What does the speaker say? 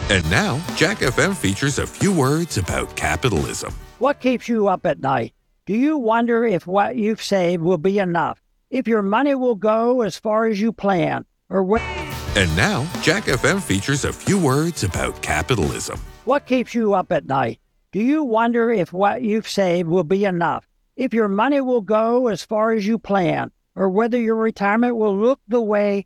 And now, Jack FM features a few words about capitalism. What keeps you up at night? Do you wonder if what you've saved will be enough? If your money will go as far as you plan? And now, Jack FM features a few words about capitalism. What keeps you up at night? Do you wonder if what you've saved will be enough? If your money will go as far as you plan? Or whether your retirement will look the way